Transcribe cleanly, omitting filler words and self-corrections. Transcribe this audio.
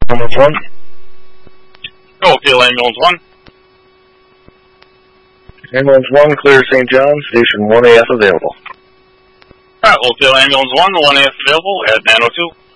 Ambulance 1. Oakdale Ambulance 1. Ambulance 1, clear St. John, station 1AF available. Alright, Oakdale Ambulance 1, 1AF available at 902.